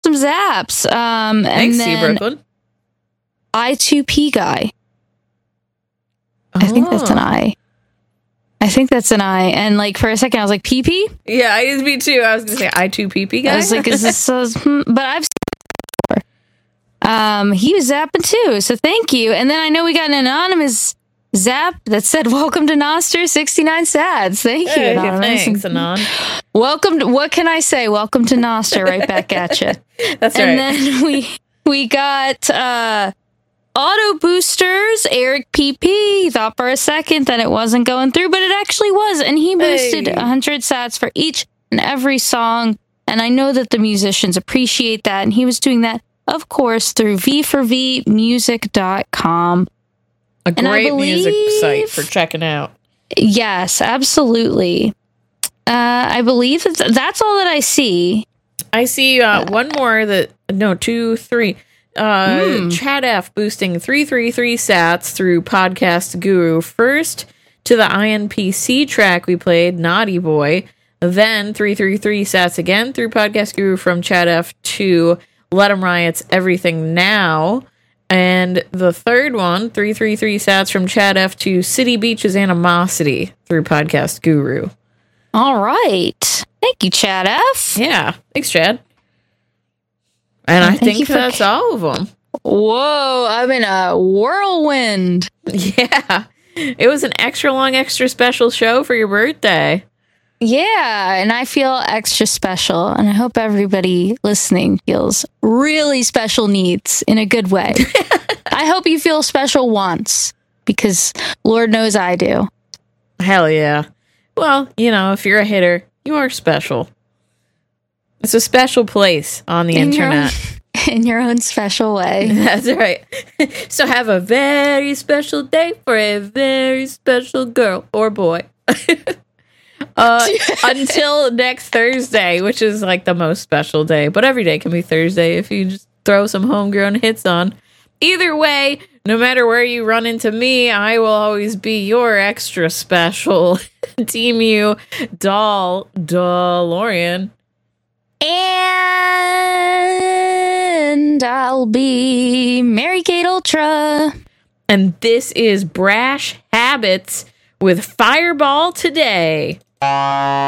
some zaps. Thanks, and C. then Brooklyn. I2P guy. I think that's an I. I think that's an I. And like for a second, I was like, PP? Yeah, me too. I was going to say I2PP guy. I was like, is this so? But I've he was zapping too. So thank you. And then I know we got an anonymous zap that said, welcome to Noster, 69 Sads. Thank you, anonymous. Thanks, Anon. Welcome to, what can I say? Welcome to Noster, right back at you. That's and right. And then we got Auto Boosters, Eric PP. Thought for a second that it wasn't going through, but it actually was. And he boosted 100 sats for each and every song. And I know that the musicians appreciate that. And he was doing that, of course, through v4vmusic.com. A great music site for checking out. Yes, absolutely. I believe that's all that I see. I see one more two, three. Chad F boosting 333 sats through Podcast Guru. First to the INPC track we played, Naughty Boy. Then 333 sats again through Podcast Guru from Chad F to Let 'Em Riot's Everything Now. And the third one, 333 sats from Chad F to City Beach's Animosity through Podcast Guru. All right. Thank you, Chad F. Yeah. Thanks, Chad. And I think that's all of them. Whoa, I'm in a whirlwind. Yeah. It was an extra long, extra special show for your birthday. Yeah, and I feel extra special, and I hope everybody listening feels really special needs in a good way. I hope you feel special once, because Lord knows I do. Hell yeah. Well, if you're a hitter, you are special. It's a special place on the internet. In your own special way. That's right. So have a very special day for a very special girl or boy. Until next Thursday, which is like the most special day, but every day can be Thursday if you just throw some homegrown hits on. Either way, no matter where you run into me, I will always be your extra special Team U doll DeLorean. And I'll be Mary Kate Ultra. And this is Brash Habits with Fireball Today.